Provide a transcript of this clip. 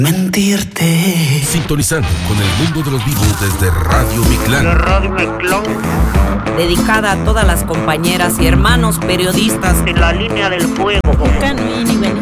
mentirte. Sintonizando con el mundo de los vivos desde Radio Mictlán. La Radio Mictlán. Dedicada a todas las compañeras y hermanos periodistas En la línea del fuego.